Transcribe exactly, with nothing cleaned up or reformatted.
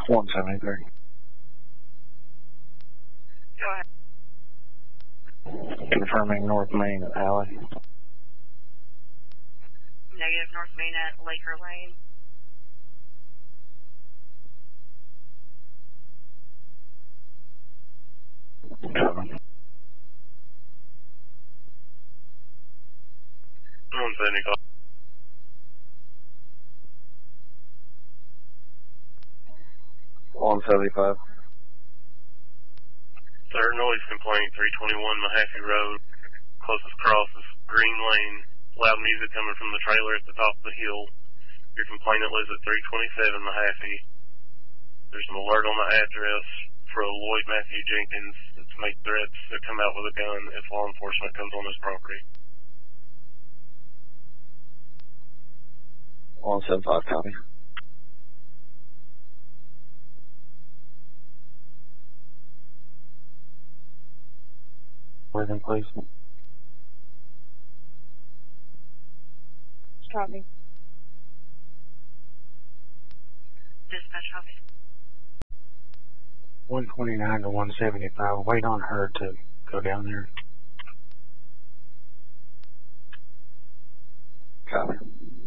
one seventy-three. Go ahead. Confirming North Main Alley. Negative, North Main at Laker Lane. Coming. one seventy-five. one seventy-five. Third noise complaint, three twenty-one Mahaffey Road. Closest cross is Green Lane. Loud music coming from the trailer at the top of the hill. Your complainant lives at three twenty-seven Mahaffey. There's an alert on the address for Lloyd Matthew Jenkins to make threats to come out with a gun if law enforcement comes on his property. one seventy-five, copy. Within, please. Copy. Dispatch, copy. one twenty-nine to one seventy-five. Wait on her to go down there. Copy.